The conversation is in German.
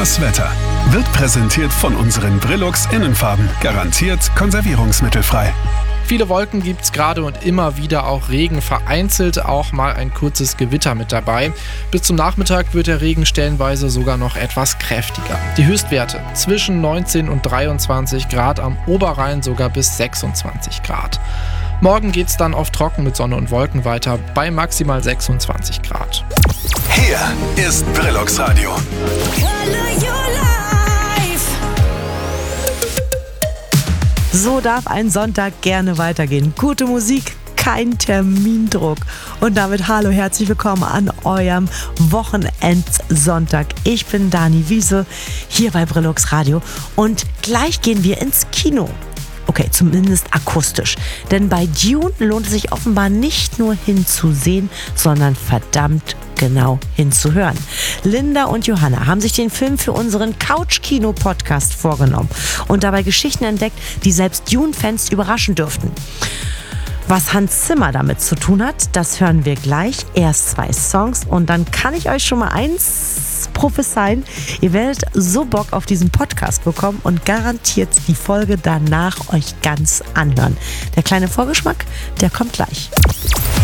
Das Wetter wird präsentiert von unseren Brillux Innenfarben. Garantiert konservierungsmittelfrei. Viele Wolken gibt's gerade und immer wieder auch Regen, vereinzelt auch mal ein kurzes Gewitter mit dabei. Bis zum Nachmittag wird der Regen stellenweise sogar noch etwas kräftiger. Die Höchstwerte zwischen 19 und 23 Grad, am Oberrhein sogar bis 26 Grad. Morgen geht's dann oft trocken mit Sonne und Wolken weiter bei maximal 26 Grad. Hier ist Brillux Radio. So darf ein Sonntag gerne weitergehen. Gute Musik, kein Termindruck. Und damit hallo, herzlich willkommen an eurem Wochenendsonntag. Ich bin Dani Wiese, hier bei Brillux Radio. Und gleich gehen wir ins Kino. Okay, zumindest akustisch. Denn bei Dune lohnt es sich offenbar nicht nur hinzusehen, sondern verdammt genau hinzuhören. Linda und Johanna haben sich den Film für unseren Couch-Kino-Podcast vorgenommen und dabei Geschichten entdeckt, die selbst Dune-Fans überraschen dürften. Was Hans Zimmer damit zu tun hat, das hören wir gleich. Erst 2 Songs und dann kann ich euch schon mal eins prophezeien. Ihr werdet so Bock auf diesen Podcast bekommen und garantiert die Folge danach euch ganz anhören. Der kleine Vorgeschmack, der kommt gleich.